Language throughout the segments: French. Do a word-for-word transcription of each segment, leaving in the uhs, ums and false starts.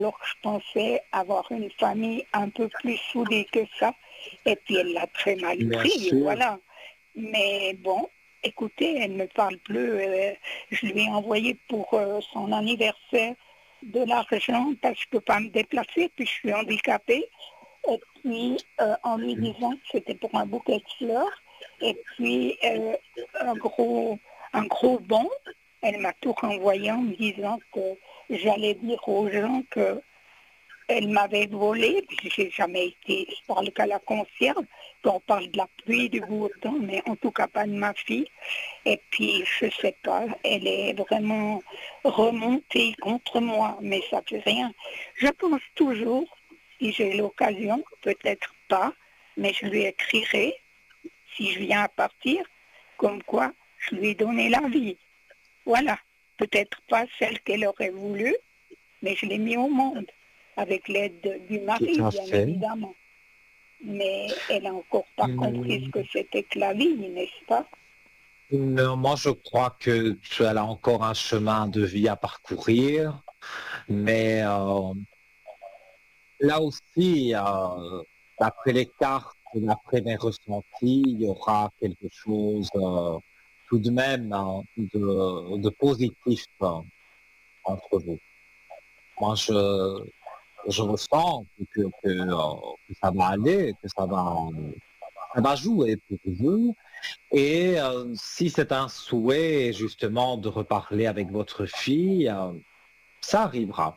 Alors je pensais avoir une famille un peu plus soudée que ça. Et puis elle l'a très mal Bien pris, sûr. voilà. Mais bon, écoutez, elle ne parle plus. euh, je lui ai envoyé pour euh, son anniversaire de l'argent parce que je ne peux pas me déplacer, puis je suis handicapée. Et puis euh, en lui disant que c'était pour un bouquet de fleurs. Et puis euh, un gros un gros bon. Elle m'a tout renvoyé en me disant que j'allais dire aux gens que elle m'avait volé, puis j'ai jamais été, je parle qu'à la concierge, puis on parle de la pluie, du beau temps, mais en tout cas pas de ma fille. Et puis, je sais pas, elle est vraiment remontée contre moi, mais ça fait rien. Je pense toujours, si j'ai l'occasion, peut-être pas, mais je lui écrirai, si je viens à partir, comme quoi je lui ai donné la vie. Voilà, peut-être pas celle qu'elle aurait voulu, mais je l'ai mis au monde, avec l'aide du Tout mari, à bien fait. évidemment. Mais elle n'a encore pas compris ce Hum, que c'était que la vie, n'est-ce pas? non, moi, je crois que tu as encore un chemin de vie à parcourir, mais euh, là aussi, euh, d'après les cartes, d'après mes ressentis, il y aura quelque chose euh, tout de même hein, de, de positif euh, entre vous. Moi, je, je ressens que, que, euh, que ça va aller, que ça va, ça va jouer pour vous. Et euh, si c'est un souhait justement de reparler avec votre fille, euh, ça arrivera.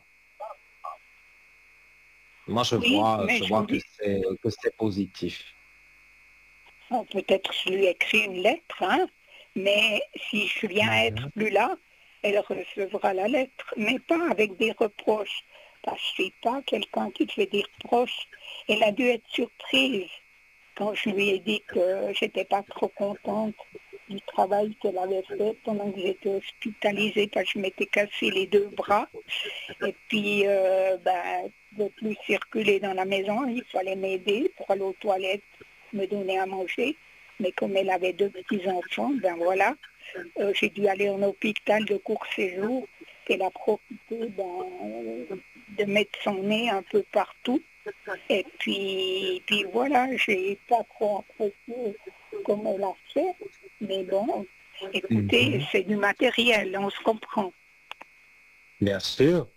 Moi, je Oui, vois, mais je je vous vois que dis, c'est que c'est positif. bon, peut-être je lui écris une lettre, hein, mais si je viens à être Mhm. plus là, elle recevra la lettre, mais pas avec des reproches, parce que je ne suis pas quelqu'un qui fait des reproches. Elle a dû être surprise quand je lui ai dit que j'étais pas trop contente du travail qu'elle avait fait pendant que j'étais hospitalisée parce que je m'étais cassé les deux bras. Et puis, euh, ben, de plus circuler dans la maison, il fallait m'aider pour aller aux toilettes, me donner à manger. Mais comme elle avait deux petits-enfants, ben voilà, euh, j'ai dû aller en hôpital de court séjour. Elle a profité ben, de mettre son nez un peu partout. Et puis, puis voilà, j'ai pas trop apprécié comme elle a fait. Mais bon, écoutez, Mhm. c'est du matériel, on se comprend. Bien sûr,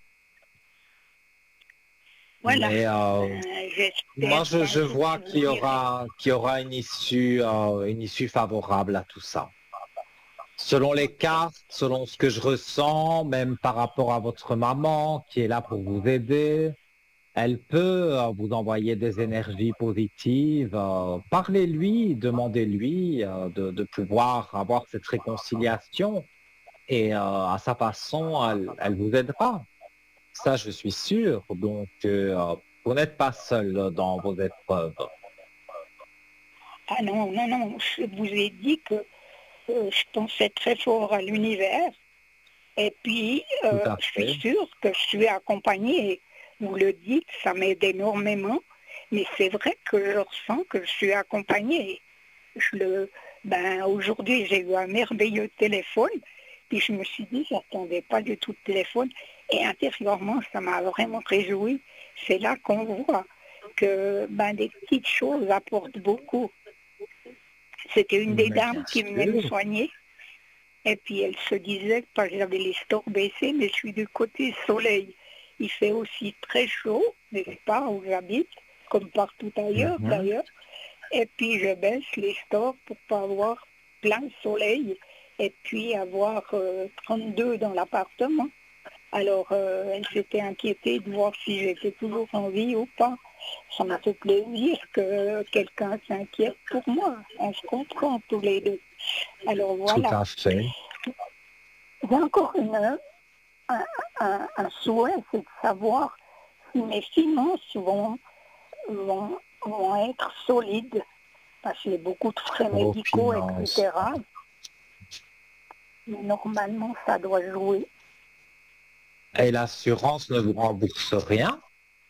Voilà. mais euh, Ben, moi, j'espère je, qu'un je jour vois je vous qu'il y dirai. aura, qu'il y aura une issue, euh, une issue favorable à tout ça. Selon les cartes, selon ce que je ressens, même par rapport à votre maman qui est là pour vous aider, elle peut euh, vous envoyer des énergies positives. Euh, parlez-lui, demandez-lui euh, de, de pouvoir avoir cette réconciliation et euh, à sa façon, elle, elle vous aidera. Ça, je suis sûr. Donc, euh, vous n'êtes pas seul dans vos épreuves. Ah non, non, non, je vous ai dit que euh, je pensais très fort à l'univers. Et puis, Tout euh, à je suis fait. sûre que je suis accompagnée. Vous le dites, ça m'aide énormément. Mais c'est vrai que je ressens que je suis accompagnée. Je le, ben, aujourd'hui, j'ai eu un merveilleux téléphone. Puis je me suis dit, j'attendais pas du tout de téléphone. Et intérieurement, ça m'a vraiment réjoui. C'est là qu'on voit que ben, des petites choses apportent beaucoup. C'était une des Mais bien dames qui venait me sûr, soigner. Et puis elle se disait que j'avais les stores baissés, mais je suis du côté soleil. Il fait aussi très chaud, n'est-ce pas, où j'habite, comme partout ailleurs mhm, d'ailleurs. Et puis je baisse les stores pour pas avoir plein soleil et puis avoir euh, trente-deux dans l'appartement. Alors euh, elle s'était inquiétée de voir si j'étais toujours en vie ou pas. Ça m'a fait plaisir que quelqu'un s'inquiète pour moi. On se comprend tous les deux. Alors tout voilà. à fait. J'ai encore une, un, un- un souhait, c'est de savoir si mes finances vont, vont, vont être solides, parce qu'il y a beaucoup de frais Vos médicaux, finances. et cetera. Mais normalement, ça doit jouer. Et l'assurance ne vous rembourse rien?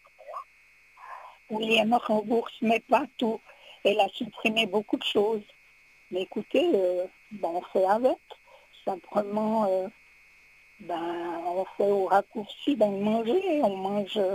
Oui, elle me rembourse, mais pas tout. Elle a supprimé beaucoup de choses. Mais écoutez, euh, ben, on fait avec. Simplement, euh, ben, on fait au raccourci dans le manger, on mange